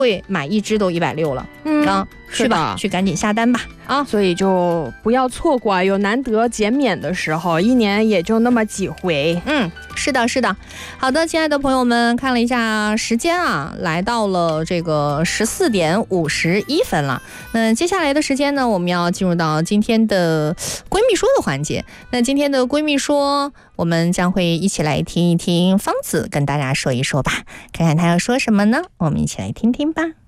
会买一支都160了。去吧，去赶紧下单吧啊！ 所以就不要错过，有难得减免的时候，一年也就那么几回。 是的，是的。好的，亲爱的朋友们，看了一下时间啊，来到了这个14点51分了。那接下来的时间呢，我们要进入到今天的闺蜜说的环节。那今天的闺蜜说，我们将会一起来听一听芳子跟大家说一说吧，看看她要说什么呢？我们一起来听听吧。